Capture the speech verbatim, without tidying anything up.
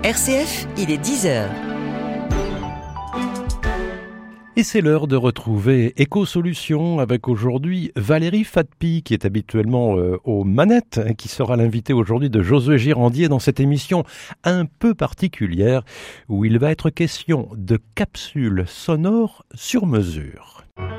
R C F, il est dix heures. Et c'est l'heure de retrouver Éco-Solutions avec aujourd'hui Valérie Fatpi qui est habituellement euh, aux manettes, qui sera l'invitée aujourd'hui de Josué Girandier dans cette émission un peu particulière où il va être question de capsules sonores sur mesure.